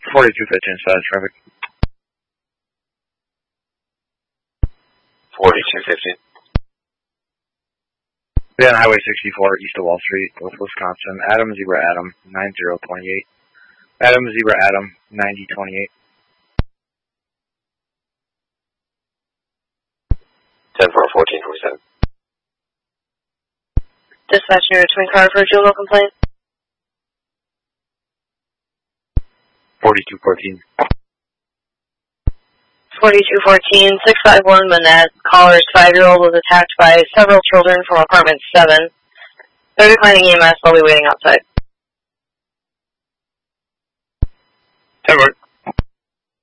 4215 status traffic. 4215. Then Highway 64 east of Wall Street, North Wisconsin. Adam Zebra Adam 9028. Adam Zebra Adam 9028. 10-4-14-47. Dispatch near a twin car for a juvenile complaint. 4214. 4214, 651 Manette. Caller's 5-year-old was attacked by several children from apartment 7. They're declining EMS while we waiting outside. 10-4.